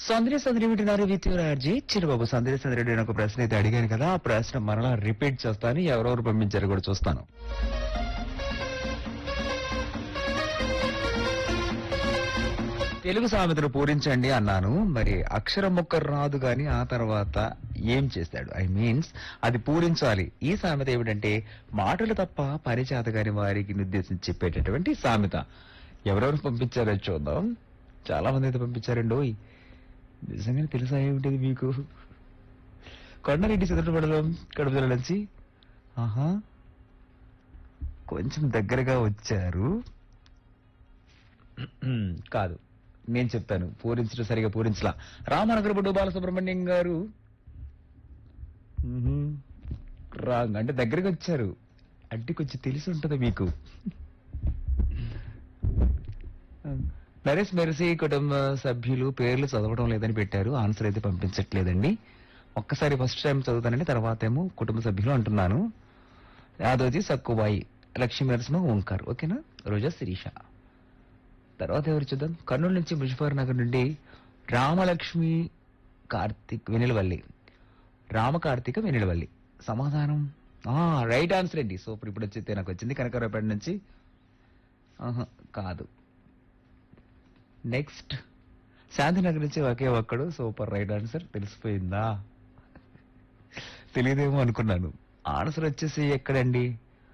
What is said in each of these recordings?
సౌందర్య సందడి వింటున్నారు విత్యురార్జీ చిరుబాబు. సౌందర్య సందడి నేను ఒక ప్రశ్న అయితే అడిగాను కదా, ఆ ప్రశ్న మరలా రిపీట్ చేస్తాను, ఎవరెవరు పంపించారు కూడా చూస్తాను. తెలుగు సామెతను పూరించండి అన్నాను. మరి అక్షరం ముక్క రాదు గాని ఆ తర్వాత ఏం చేశాడు, ఐ మీన్స్ అది పూరించాలి. ఈ సామెత ఏమిటంటే మాటలు తప్ప పరిచేత గాని వారికి నిర్దేశించి చెప్పేటటువంటి సామెత. ఎవరెవరు పంపించారో చూద్దాం. చాలా మంది అయితే పంపించారండి. నిజంగానే తెలుసా ఏమిటిది మీకు? కొండారెడ్డి సిద్ధపడడం కడప జిల్లా నుంచి. ఆహా, కొంచెం దగ్గరగా వచ్చారు. కాదు, నేను చెప్తాను. పూరించడం సరిగా పూరించలా. రామనగరపుడు బాలసుబ్రహ్మణ్యం గారు రాంగ్. అంటే దగ్గరగా వచ్చారు, అంటే కొంచెం తెలిసి ఉంటుంది మీకు. నరేష్ మెరిసి కుటుంబ సభ్యులు పేర్లు చదవడం లేదని పెట్టారు. ఆన్సర్ అయితే పంపించట్లేదండి. ఒక్కసారి ఫస్ట్ టైం చదువుతానండి, తర్వాత ఏమో కుటుంబ సభ్యులు అంటున్నాను. యాదోజీ సక్కుబాయి, లక్ష్మీ నరసింహ ఓంకార్. ఓకేనా? రోజా శిరీష. తర్వాత ఎవరు చూద్దాం. కర్నూలు నుంచి ముజఫర్ నగర్ నుండి రామలక్ష్మి కార్తిక్ వెనిలవల్లి, రామకార్తిక వెనిలవల్లి. సమాధానం రైట్ ఆన్సర్ అండి. సూపర్. ఇప్పుడు వచ్చితే నాకు వచ్చింది. కనకరావుపేట నుంచి. ఆహా కాదు. నెక్స్ట్ శాంతినగర్ నుంచి ఒకే ఒక్కడు. Super, right answer. తెలిసిపోయిందా? తెలియదేమో అనుకున్నాను. ఆన్సర్ వచ్చేసి ఎక్కడండి?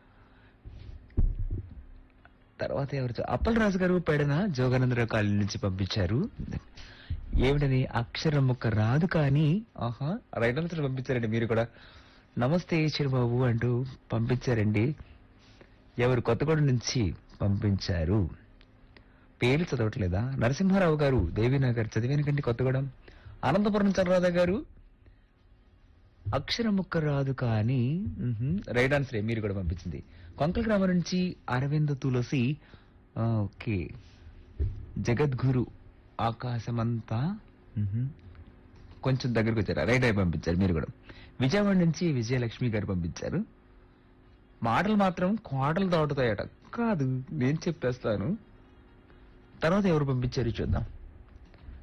తర్వాత ఎవరు? అప్పలరాజు గారు పెడన జోగానందరావు కాలనీ నుంచి పంపించారు. ఏమిటని? అక్షరం ముక్క రాదు కానీ. ఆహా, రైట్ ఆన్సర్ పంపించారండి మీరు కూడా. నమస్తే చిరుబాబు అంటూ పంపించారండి. ఎవరు? కొత్తగూడ నుంచి పంపించారు. పేర్లు చదవట్లేదా? నరసింహారావు గారు దేవీనగర్ చదివానికండి కొత్తగూడెం. అనంతపురం చంద్రరాధ గారు అక్షరం ముక్క రాదు కానీ. రైట్ ఆన్సరే మీరు కూడా పంపించింది. కొంకల గ్రామం నుంచి అరవింద్ తులసి. ఓకే. జగద్గురు ఆకాశమంతా. కొంచెం దగ్గరకు వచ్చారా? రైట్ అయి పంపించారు మీరు కూడా. విజయవాడ నుంచి విజయలక్ష్మి గారు పంపించారు. మాటలు మాత్రం కోటలు దాటుతాయట. కాదు, నేను చెప్పేస్తాను. తర్వాత ఎవరు పంపించారు చూద్దాం.